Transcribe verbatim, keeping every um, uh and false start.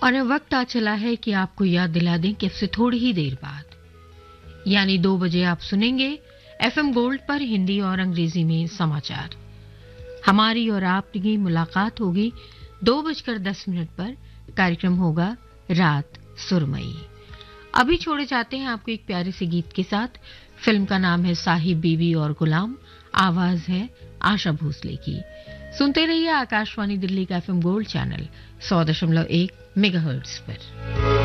और अब वक्त आ चला है कि आपको याद दिला दें कि इससे थोड़ी ही देर बाद यानी दो बजे आप सुनेंगे एफएम गोल्ड पर हिंदी और अंग्रेजी में समाचार। हमारी और आपकी मुलाकात होगी दो बजकर दस मिनट पर। कार्यक्रम होगा रात सुरमई। अभी छोड़े जाते हैं आपको एक प्यारे से गीत के साथ। फिल्म का नाम है साहिब बीबी और गुलाम। आवाज है आशा भोसले की। सुनते रहिए आकाशवाणी दिल्ली का एफएम गोल्ड चैनल सौ दशमलव एक मेगाहर्ट्ज पर।